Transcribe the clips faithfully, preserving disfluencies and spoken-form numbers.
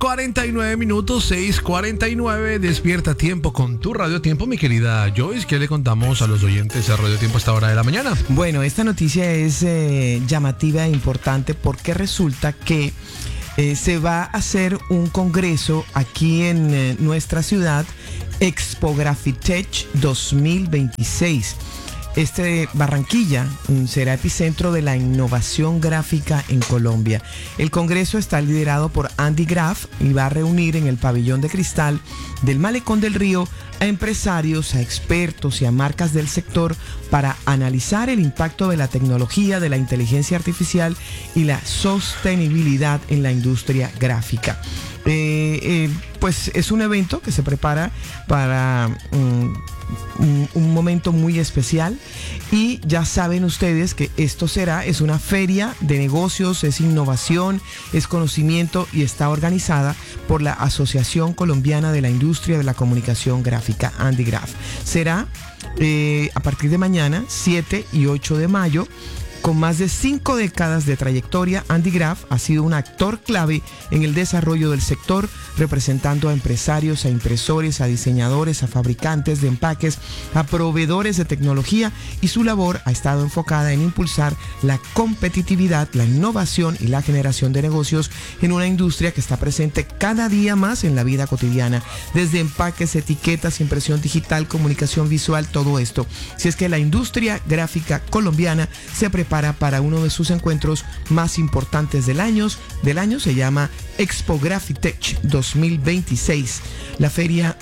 cuarenta y nueve minutos, seis cuarenta y nueve. Despierta a tiempo con tu Radio Tiempo, mi querida Joyce. ¿Qué le contamos a los oyentes de Radio Tiempo a esta hora de la mañana? Bueno, esta noticia es eh, llamativa e importante porque resulta que eh, se va a hacer un congreso aquí en eh, nuestra ciudad, Expo Graphitech dos mil veintiséis. Este Barranquilla será epicentro de la innovación gráfica en Colombia. El congreso está liderado por Andy Graf y va a reunir en el pabellón de cristal del Malecón del Río a empresarios, a expertos y a marcas del sector para analizar el impacto de la tecnología, de la inteligencia artificial y la sostenibilidad en la industria gráfica. Eh, eh, pues es un evento que se prepara para um, un, un momento muy especial y ya saben ustedes que esto será, es una feria de negocios, es innovación, es conocimiento y está organizada por la Asociación Colombiana de la Industria de la Comunicación Gráfica, Andy Graf. Será eh, a partir de mañana, siete y ocho de mayo. Con más de cinco décadas de trayectoria, Andy Graf ha sido un actor clave en el desarrollo del sector, representando a empresarios, a impresores, a diseñadores, a fabricantes de empaques, a proveedores de tecnología, y su labor ha estado enfocada en impulsar la competitividad, la innovación y la generación de negocios en una industria que está presente cada día más en la vida cotidiana, desde empaques, etiquetas, impresión digital, comunicación visual, todo esto. Si es que la industria gráfica colombiana se prepara para uno de sus encuentros más importantes del año, del año se llama Expo Graphitech dos mil veintiséis, la feria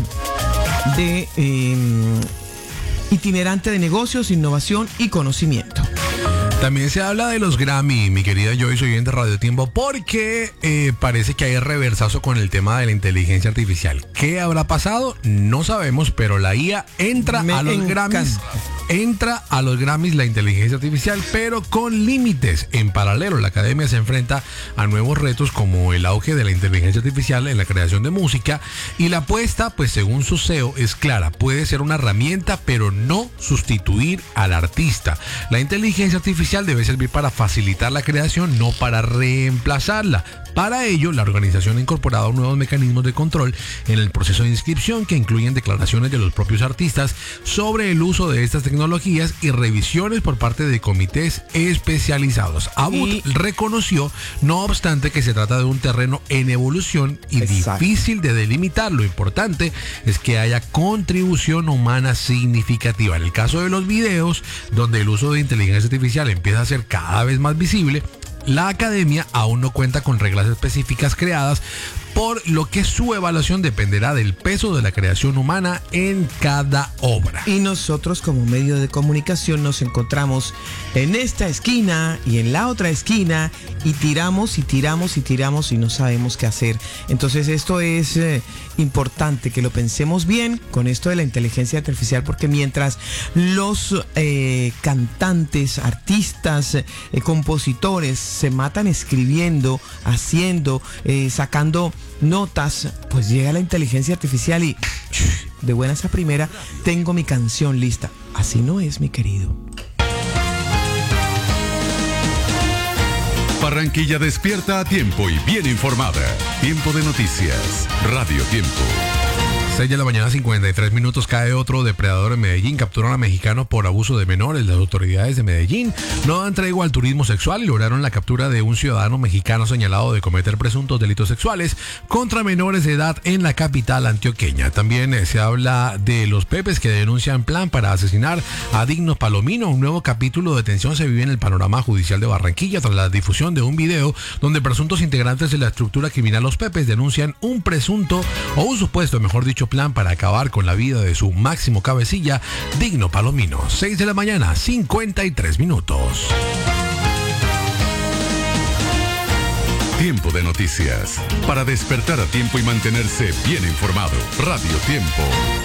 de eh, itinerante de negocios, innovación y conocimiento. También se habla de los Grammy, mi querida Joyce, oyente de Radio Tiempo, porque eh, parece que hay reversazo con el tema de la inteligencia artificial. ¿Qué habrá pasado? No sabemos, pero la I A entra Me a los encanta. Grammys. Entra a los Grammys la inteligencia artificial, pero con límites. En paralelo, la academia se enfrenta a nuevos retos como el auge de la inteligencia artificial en la creación de música, y la apuesta, pues según su C E O, es clara. Puede ser una herramienta, pero no sustituir al artista. La inteligencia artificial debe servir para facilitar la creación, no para reemplazarla. Para ello, la organización ha incorporado nuevos mecanismos de control en el proceso de inscripción que incluyen declaraciones de los propios artistas sobre el uso de estas tecnologías y revisiones por parte de comités especializados. Abud y... reconoció, no obstante, que se trata de un terreno en evolución y Exacto. difícil de delimitar. Lo importante es que haya contribución humana significativa. En el caso de los videos, donde el uso de inteligencia artificial empieza a ser cada vez más visible, la academia aún no cuenta con reglas específicas creadas, por lo que su evaluación dependerá del peso de la creación humana en cada obra. Y nosotros, como medio de comunicación, nos encontramos en esta esquina y en la otra esquina y tiramos y tiramos y tiramos y no sabemos qué hacer. Entonces esto es eh, importante que lo pensemos bien con esto de la inteligencia artificial, porque mientras los eh, cantantes, artistas, eh, compositores se matan escribiendo, haciendo, eh, sacando notas, pues llega la inteligencia artificial y de buenas a primera tengo mi canción lista. Así no es, mi querido. Barranquilla despierta a tiempo y bien informada. Tiempo de noticias. Radio Tiempo. seis de la mañana, cincuenta y tres minutos. Cae otro depredador en Medellín. Capturan a mexicano por abuso de menores. Las autoridades de Medellín no dan tregua al turismo sexual y lograron la captura de un ciudadano mexicano señalado de cometer presuntos delitos sexuales contra menores de edad en la capital antioqueña. También eh, se habla de los Pepes que denuncian plan para asesinar a Digno Palomino. Un nuevo capítulo de tensión se vive en el panorama judicial de Barranquilla tras la difusión de un video donde presuntos integrantes de la estructura criminal Los Pepes denuncian un presunto o un supuesto, mejor dicho, plan para acabar con la vida de su máximo cabecilla, Digno Palomino. seis de la mañana, cincuenta y tres minutos. Tiempo de noticias. Para despertar a tiempo y mantenerse bien informado. Radio Tiempo.